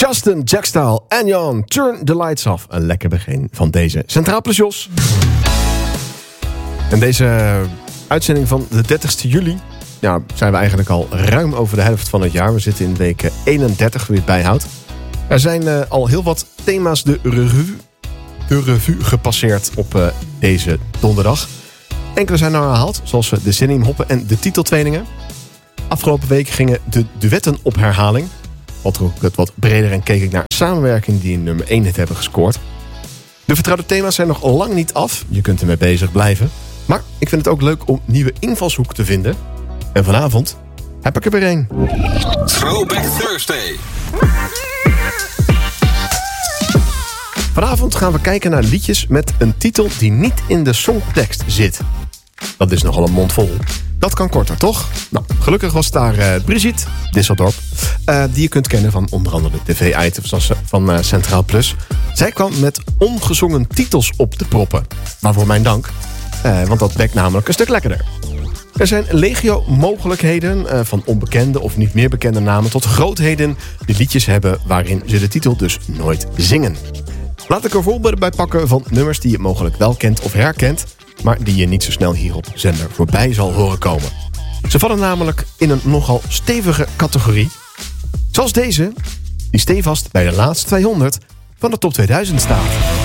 Justin, Jackstyle en Jan, Turn the Lights Off. Een lekker begin van deze Centraal Plus Jos. En deze uitzending van de 30ste juli... Ja, zijn we eigenlijk al ruim over de helft van het jaar. We zitten in week 31, wie het bijhoudt. Er zijn al heel wat thema's de revue gepasseerd op deze donderdag. Enkele zijn nou herhaald, zoals de Synoniem Hoppen en de titeltweelingen. Afgelopen week gingen de duetten op herhaling. Wat trok ik het wat breder en keek ik naar samenwerkingen die in nummer 1 hit hebben gescoord. De vertrouwde thema's zijn nog lang niet af. Je kunt ermee bezig blijven. Maar ik vind het ook leuk om nieuwe invalshoeken te vinden. En vanavond heb ik er weer een. Throwback Thursday. Vanavond gaan we kijken naar liedjes met een titel die niet in de songtekst zit. Dat is nogal een mond vol. Dat kan korter, toch? Nou, gelukkig was daar Brigitte Disseldorp. Die je kunt kennen van onder andere de tv-items van Centraal Plus. Zij kwam met ongezongen titels op te proppen. Waarvoor mijn dank. Want dat bekt namelijk een stuk lekkerder. Er zijn legio mogelijkheden, van onbekende of niet meer bekende namen tot grootheden die liedjes hebben waarin ze de titel dus nooit zingen. Laat ik er voorbeelden bij pakken van nummers die je mogelijk wel kent of herkent, maar die je niet zo snel hier op zender voorbij zal horen komen. Ze vallen namelijk in een nogal stevige categorie. Zoals deze, die stevast bij de laatste 200 van de top 2000 staat.